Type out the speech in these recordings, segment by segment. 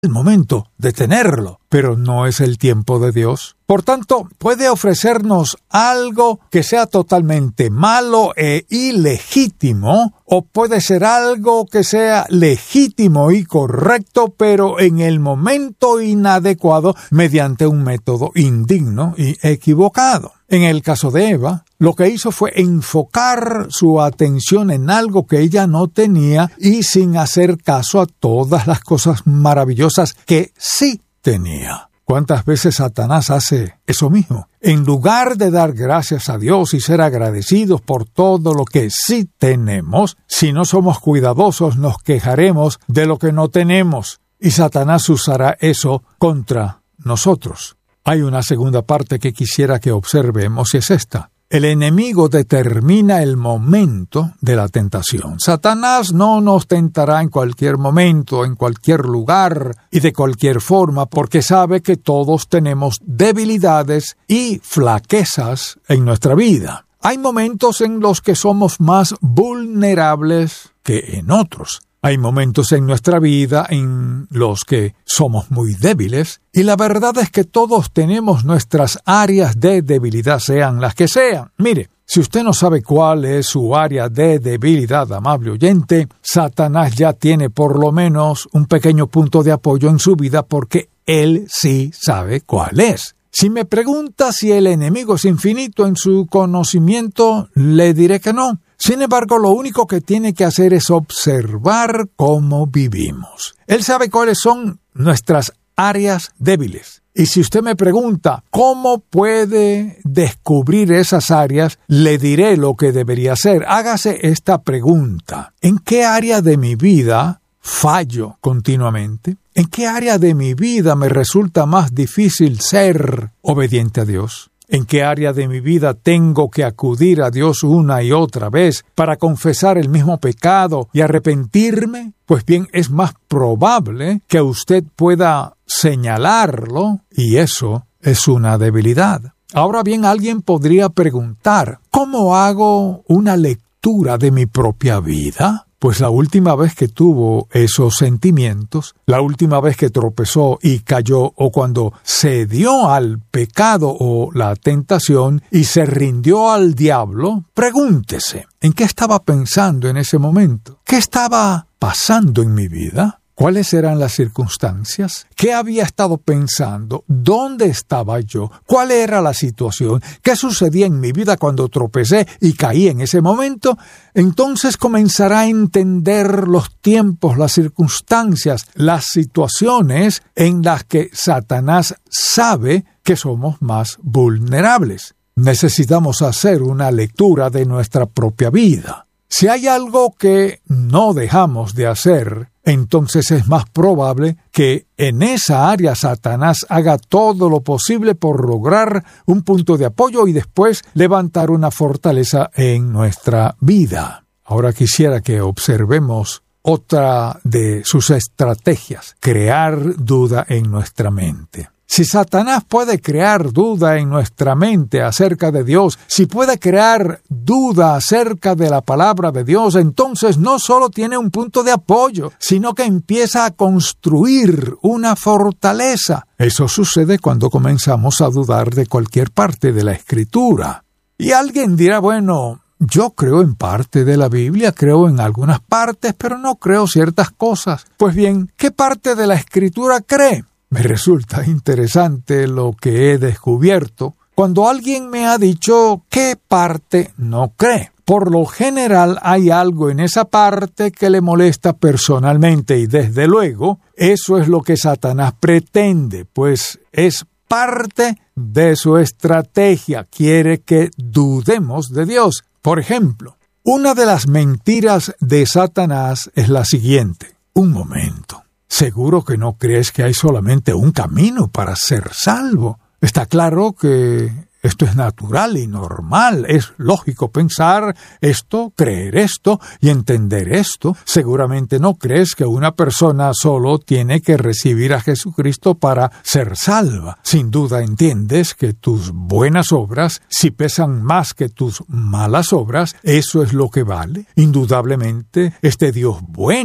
el momento de tenerlo, pero no es el tiempo de Dios. Por tanto, puede ofrecernos algo que sea totalmente malo e ilegítimo, o puede ser algo que sea legítimo y correcto, pero en el momento inadecuado, mediante un método indigno y equivocado. En el caso de Eva, lo que hizo fue enfocar su atención en algo que ella no tenía y sin hacer caso a todas las cosas maravillosas que sí tenía. ¿Cuántas veces Satanás hace eso mismo? En lugar de dar gracias a Dios y ser agradecidos por todo lo que sí tenemos, si no somos cuidadosos nos quejaremos de lo que no tenemos, y Satanás usará eso contra nosotros. Hay una segunda parte que quisiera que observemos y es esta. El enemigo determina el momento de la tentación. Satanás no nos tentará en cualquier momento, en cualquier lugar y de cualquier forma, porque sabe que todos tenemos debilidades y flaquezas en nuestra vida. Hay momentos en los que somos más vulnerables que en otros. Hay momentos en nuestra vida en los que somos muy débiles, y la verdad es que todos tenemos nuestras áreas de debilidad, sean las que sean. Mire, si usted no sabe cuál es su área de debilidad, amable oyente, Satanás ya tiene por lo menos un pequeño punto de apoyo en su vida porque él sí sabe cuál es. Si me pregunta si el enemigo es infinito en su conocimiento, le diré que no. Sin embargo, lo único que tiene que hacer es observar cómo vivimos. Él sabe cuáles son nuestras áreas débiles. Y si usted me pregunta cómo puede descubrir esas áreas, le diré lo que debería hacer. Hágase esta pregunta. ¿En qué área de mi vida fallo continuamente? ¿En qué área de mi vida me resulta más difícil ser obediente a Dios? ¿En qué área de mi vida tengo que acudir a Dios una y otra vez para confesar el mismo pecado y arrepentirme? Pues bien, es más probable que usted pueda señalarlo, y eso es una debilidad. Ahora bien, alguien podría preguntar, ¿cómo hago una lectura de mi propia vida? Pues la última vez que tuvo esos sentimientos, la última vez que tropezó y cayó, o cuando cedió al pecado o la tentación y se rindió al diablo, pregúntese, ¿en qué estaba pensando en ese momento? ¿Qué estaba pasando en mi vida? ¿Cuáles eran las circunstancias? ¿Qué había estado pensando? ¿Dónde estaba yo? ¿Cuál era la situación? ¿Qué sucedía en mi vida cuando tropecé y caí en ese momento? Entonces comenzará a entender los tiempos, las circunstancias, las situaciones en las que Satanás sabe que somos más vulnerables. Necesitamos hacer una lectura de nuestra propia vida. Si hay algo que no dejamos de hacer, entonces es más probable que en esa área Satanás haga todo lo posible por lograr un punto de apoyo y después levantar una fortaleza en nuestra vida. Ahora quisiera que observemos otra de sus estrategias: crear duda en nuestra mente. Si Satanás puede crear duda en nuestra mente acerca de Dios, si puede crear duda acerca de la palabra de Dios, entonces no solo tiene un punto de apoyo, sino que empieza a construir una fortaleza. Eso sucede cuando comenzamos a dudar de cualquier parte de la Escritura. Y alguien dirá, bueno, yo creo en parte de la Biblia, creo en algunas partes, pero no creo ciertas cosas. Pues bien, ¿qué parte de la Escritura cree? Me resulta interesante lo que he descubierto cuando alguien me ha dicho qué parte no cree. Por lo general hay algo en esa parte que le molesta personalmente y desde luego eso es lo que Satanás pretende, pues es parte de su estrategia. Quiere que dudemos de Dios. Por ejemplo, una de las mentiras de Satanás es la siguiente: un momento. ¿Seguro que no crees que hay solamente un camino para ser salvo? Está claro que esto es natural y normal. Es lógico pensar esto, creer esto y entender esto. Seguramente no crees que una persona solo tiene que recibir a Jesucristo para ser salva. Sin duda entiendes que tus buenas obras, si pesan más que tus malas obras, eso es lo que vale. Indudablemente, este Dios bueno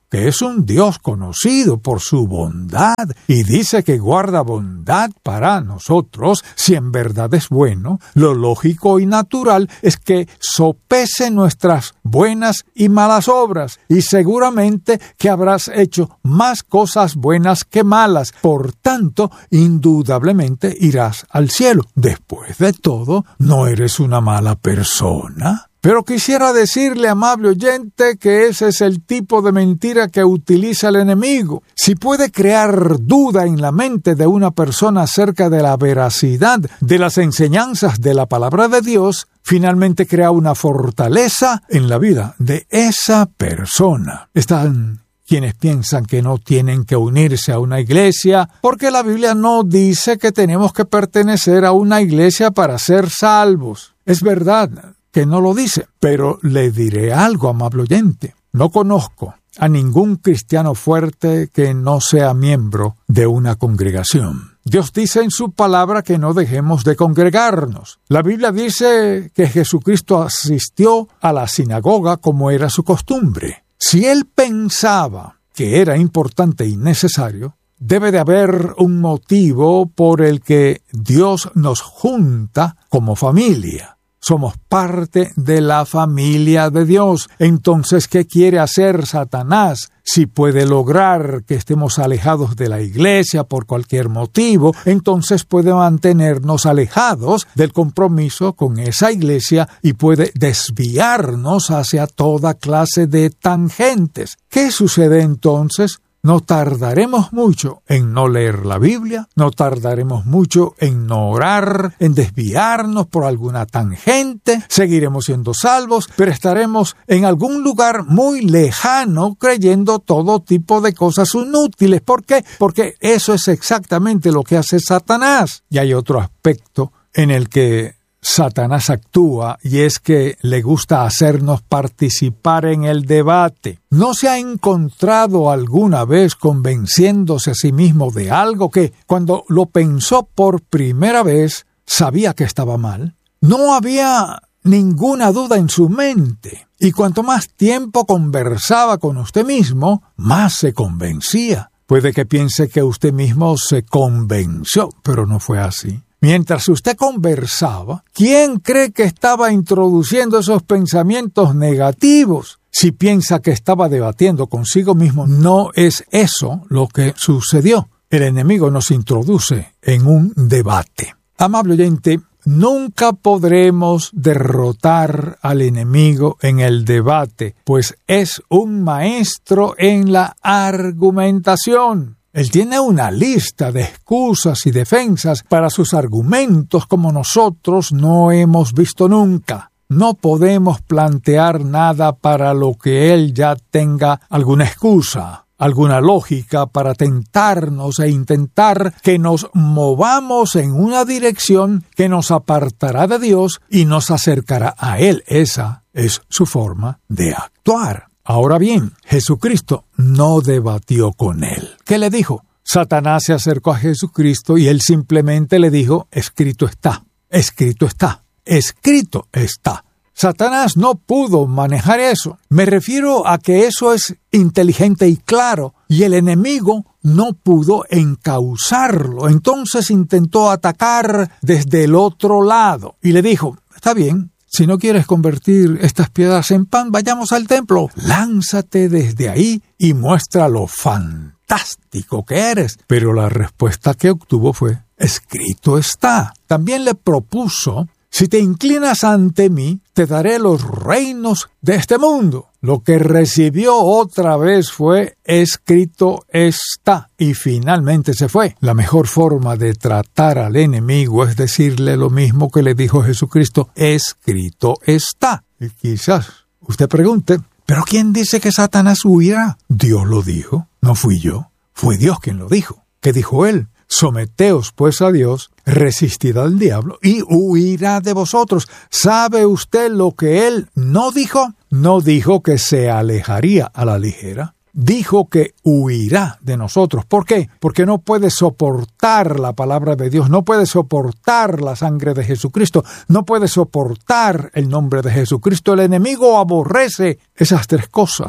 que es un Dios conocido por su bondad y dice que guarda bondad para nosotros, si en verdad es bueno, lo lógico y natural es que sopese nuestras buenas y malas obras, y seguramente que habrás hecho más cosas buenas que malas. Por tanto, indudablemente irás al cielo. Después de todo, ¿no eres una mala persona? Pero quisiera decirle, amable oyente, que ese es el tipo de mentira que utiliza el enemigo. Si puede crear duda en la mente de una persona acerca de la veracidad de las enseñanzas de la palabra de Dios, finalmente crea una fortaleza en la vida de esa persona. Están quienes piensan que no tienen que unirse a una iglesia, porque la Biblia no dice que tenemos que pertenecer a una iglesia para ser salvos. Es verdad que no lo dice, pero le diré algo, amable oyente. No conozco a ningún cristiano fuerte que no sea miembro de una congregación. Dios dice en su palabra que no dejemos de congregarnos. La Biblia dice que Jesucristo asistió a la sinagoga como era su costumbre. Si él pensaba que era importante y necesario, debe de haber un motivo por el que Dios nos junta como familia. Somos parte de la familia de Dios. Entonces, ¿qué quiere hacer Satanás? Si puede lograr que estemos alejados de la iglesia por cualquier motivo, entonces puede mantenernos alejados del compromiso con esa iglesia y puede desviarnos hacia toda clase de tangentes. ¿Qué sucede entonces? No tardaremos mucho en no leer la Biblia, no tardaremos mucho en no orar, en desviarnos por alguna tangente, seguiremos siendo salvos, pero estaremos en algún lugar muy lejano creyendo todo tipo de cosas inútiles. ¿Por qué? Porque eso es exactamente lo que hace Satanás. Y hay otro aspecto en el que Satanás actúa, y es que le gusta hacernos participar en el debate. ¿No se ha encontrado alguna vez convenciéndose a sí mismo de algo que, cuando lo pensó por primera vez, sabía que estaba mal? No había ninguna duda en su mente, y cuanto más tiempo conversaba con usted mismo, más se convencía. Puede que piense que usted mismo se convenció, pero no fue así. Mientras usted conversaba, ¿quién cree que estaba introduciendo esos pensamientos negativos? Si piensa que estaba debatiendo consigo mismo, no es eso lo que sucedió. El enemigo nos introduce en un debate. Amable oyente, nunca podremos derrotar al enemigo en el debate, pues es un maestro en la argumentación. Él tiene una lista de excusas y defensas para sus argumentos como nosotros no hemos visto nunca. No podemos plantear nada para lo que él ya tenga alguna excusa, alguna lógica para tentarnos e intentar que nos movamos en una dirección que nos apartará de Dios y nos acercará a Él. Esa es su forma de actuar. Ahora bien, Jesucristo no debatió con él. ¿Qué le dijo? Satanás se acercó a Jesucristo y él simplemente le dijo, escrito está, escrito está, escrito está. Satanás no pudo manejar eso. Me refiero a que eso es inteligente y claro, y el enemigo no pudo encauzarlo. Entonces intentó atacar desde el otro lado y le dijo, está bien, si no quieres convertir estas piedras en pan, vayamos al templo. Lánzate desde ahí y muestra lo fantástico que eres. Pero la respuesta que obtuvo fue, escrito está. También le propuso, si te inclinas ante mí, te daré los reinos de este mundo. Lo que recibió otra vez fue, escrito está. Y finalmente se fue. La mejor forma de tratar al enemigo es decirle lo mismo que le dijo Jesucristo, escrito está. Y quizás usted pregunte, ¿pero quién dice que Satanás huirá? Dios lo dijo, no fui yo. Fue Dios quien lo dijo. ¿Qué dijo él? Someteos pues a Dios, resistid al diablo y huirá de vosotros. ¿Sabe usted lo que él no dijo? No dijo que se alejaría a la ligera. Dijo que huirá de nosotros. ¿Por qué? Porque no puede soportar la palabra de Dios, no puede soportar la sangre de Jesucristo, no puede soportar el nombre de Jesucristo. El enemigo aborrece esas tres cosas.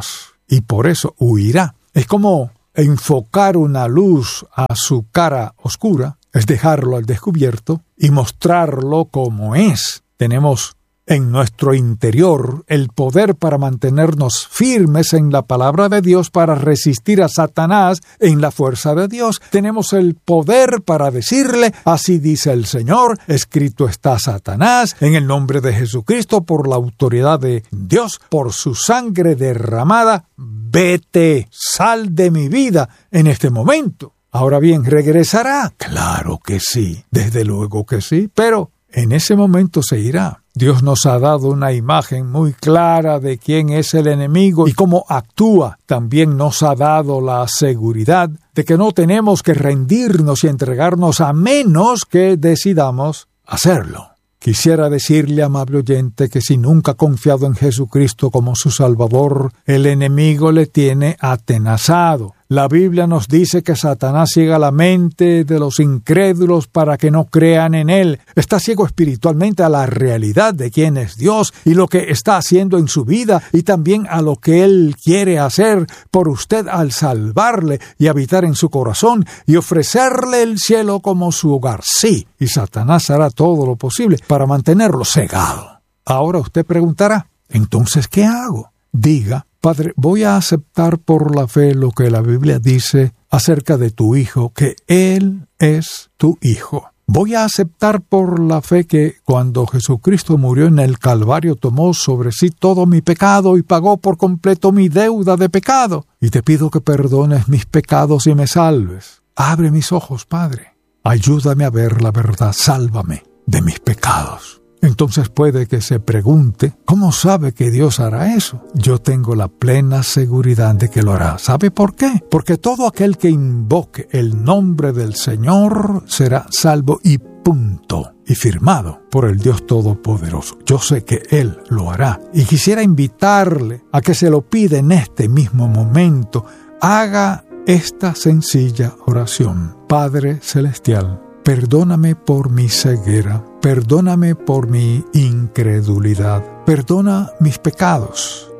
y por eso huirá. Es como enfocar una luz a su cara oscura, es dejarlo al descubierto y mostrarlo como es. Tenemos en nuestro interior el poder para mantenernos firmes en la palabra de Dios, para resistir a Satanás en la fuerza de Dios. Tenemos el poder para decirle: así dice el Señor, escrito está Satanás, en el nombre de Jesucristo, por la autoridad de Dios, por su sangre derramada, vete, sal de mi vida en este momento. Ahora bien, ¿regresará? Claro que sí, desde luego que sí, pero en ese momento se irá. Dios nos ha dado una imagen muy clara de quién es el enemigo y cómo actúa. También nos ha dado la seguridad de que no tenemos que rendirnos y entregarnos a menos que decidamos hacerlo. Quisiera decirle, amable oyente, que si nunca ha confiado en Jesucristo como su Salvador, el enemigo le tiene atenazado. La Biblia nos dice que Satanás ciega la mente de los incrédulos para que no crean en él. Está ciego espiritualmente a la realidad de quién es Dios y lo que está haciendo en su vida, y también a lo que él quiere hacer por usted al salvarle y habitar en su corazón y ofrecerle el cielo como su hogar. Sí, y Satanás hará todo lo posible para mantenerlo cegado. Ahora usted preguntará: ¿entonces qué hago? Diga: Padre, voy a aceptar por la fe lo que la Biblia dice acerca de tu Hijo, que Él es tu Hijo. Voy a aceptar por la fe que cuando Jesucristo murió en el Calvario tomó sobre sí todo mi pecado y pagó por completo mi deuda de pecado. Y te pido que perdones mis pecados y me salves. Abre mis ojos, Padre. Ayúdame a ver la verdad. Sálvame de mis pecados. Entonces puede que se pregunte: ¿cómo sabe que Dios hará eso? Yo tengo la plena seguridad de que lo hará. ¿Sabe por qué? Porque todo aquel que invoque el nombre del Señor será salvo, y punto. Y firmado por el Dios Todopoderoso. Yo sé que Él lo hará. Y quisiera invitarle a que se lo pida en este mismo momento. Haga esta sencilla oración: Padre Celestial, perdóname por mi ceguera, perdóname por mi incredulidad, perdona mis pecados.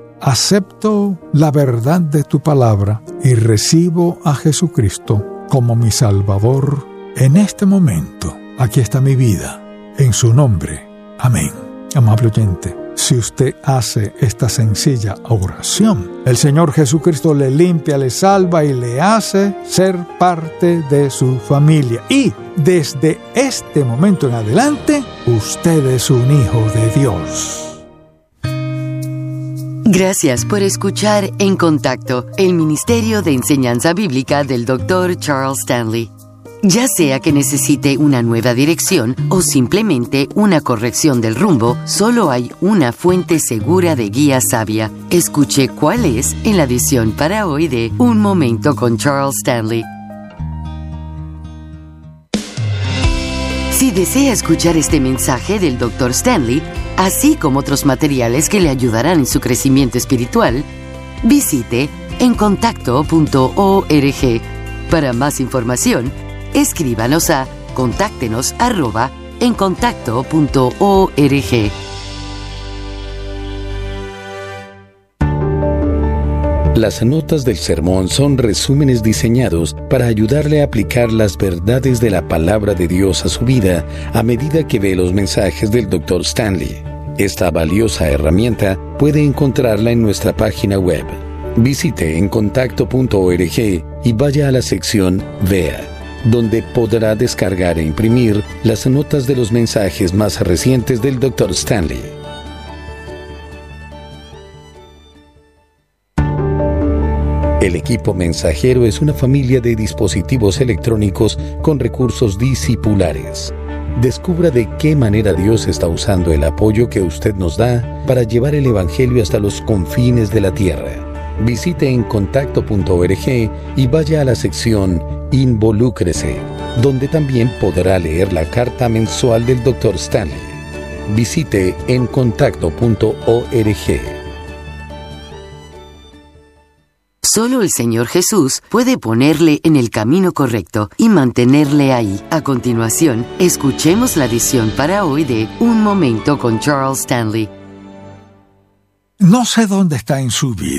Acepto la verdad de tu palabra y recibo a Jesucristo como mi Salvador en este momento. Aquí está mi vida, en su nombre. Amén. Amable oyente, si usted hace esta sencilla oración, el Señor Jesucristo le limpia, le salva y le hace ser parte de su familia. Y desde este momento en adelante, usted es un hijo de Dios. Gracias por escuchar En Contacto, el Ministerio de Enseñanza Bíblica del Dr. Charles Stanley. Ya sea que necesite una nueva dirección o simplemente una corrección del rumbo, solo hay una fuente segura de guía sabia. Escuche cuál es en la edición para hoy de Un Momento con Charles Stanley. Si desea escuchar este mensaje del Dr. Stanley, así como otros materiales que le ayudarán en su crecimiento espiritual, visite encontacto.org. Para más información, escríbanos a contáctenos@encontacto.org. Las notas del sermón son resúmenes diseñados para ayudarle a aplicar las verdades de la palabra de Dios a su vida a medida que ve los mensajes del Dr. Stanley. Esta valiosa herramienta puede encontrarla en nuestra página web. Visite encontacto.org y vaya a la sección Vea, donde podrá descargar e imprimir las notas de los mensajes más recientes del Dr. Stanley. El equipo mensajero es una familia de dispositivos electrónicos con recursos discipulares. Descubra de qué manera Dios está usando el apoyo que usted nos da para llevar el Evangelio hasta los confines de la tierra. Visite encontacto.org y vaya a la sección Involúcrese, donde también podrá leer la carta mensual del Dr. Stanley. Visite encontacto.org. Solo el Señor Jesús puede ponerle en el camino correcto y mantenerle ahí. A continuación, escuchemos la edición para hoy de Un Momento con Charles Stanley. No sé dónde está en su vida,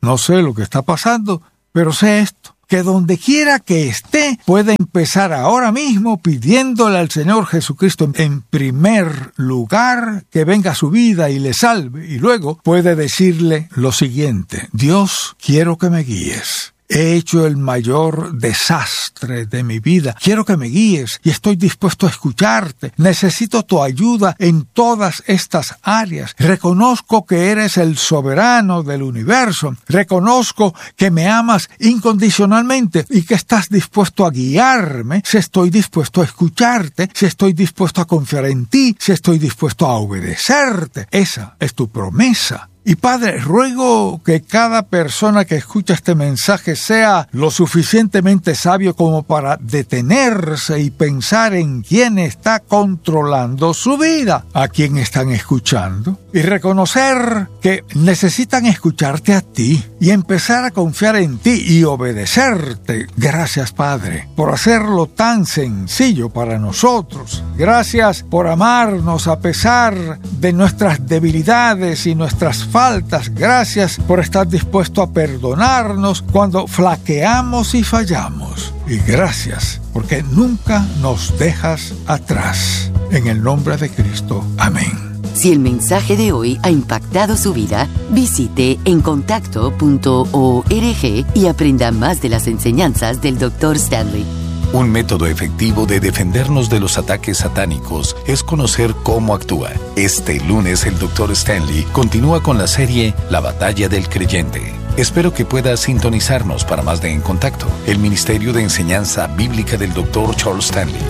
No sé lo que está pasando, pero sé esto, que donde quiera que esté, puede empezar ahora mismo pidiéndole al Señor Jesucristo en primer lugar que venga a su vida y le salve, y luego puede decirle lo siguiente: Dios, quiero que me guíes. He hecho el mayor desastre de mi vida. Quiero que me guíes y estoy dispuesto a escucharte. Necesito tu ayuda en todas estas áreas. Reconozco que eres el soberano del universo. Reconozco que me amas incondicionalmente y que estás dispuesto a guiarme si estoy dispuesto a escucharte, si estoy dispuesto a confiar en ti, si estoy dispuesto a obedecerte. Esa es tu promesa. Y Padre, ruego que cada persona que escucha este mensaje sea lo suficientemente sabio como para detenerse y pensar en quién está controlando su vida, a quién están escuchando, y reconocer que necesitan escucharte a ti y empezar a confiar en ti y obedecerte. Gracias, Padre, por hacerlo tan sencillo para nosotros. Gracias por amarnos a pesar de nuestras debilidades y nuestras faltas. Gracias por estar dispuesto a perdonarnos cuando flaqueamos y fallamos. Y gracias porque nunca nos dejas atrás. En el nombre de Cristo. Amén. Si el mensaje de hoy ha impactado su vida, visite encontacto.org y aprenda más de las enseñanzas del Dr. Stanley. Un método efectivo de defendernos de los ataques satánicos es conocer cómo actúa. Este lunes el Dr. Stanley continúa con la serie La Batalla del Creyente. Espero que pueda sintonizarnos para más de En Contacto, el Ministerio de Enseñanza Bíblica del Dr. Charles Stanley.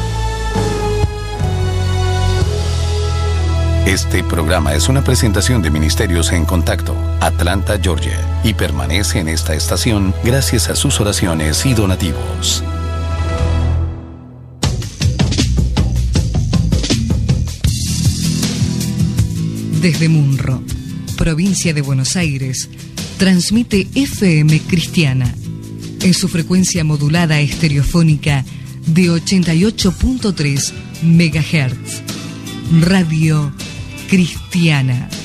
Este programa es una presentación de Ministerios En Contacto, Atlanta, Georgia, y permanece en esta estación gracias a sus oraciones y donativos. Desde Munro, provincia de Buenos Aires, transmite FM Cristiana en su frecuencia modulada estereofónica de 88.3 MHz. Radio Cristiana.